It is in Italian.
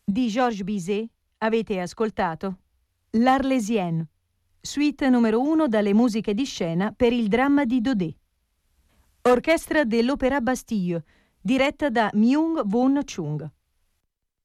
Di Georges Bizet avete ascoltato L'Arlésienne, suite numero 1 dalle musiche di scena per il dramma di Daudet. Orchestra dell'Opéra Bastille, diretta da Myung-Whun Chung.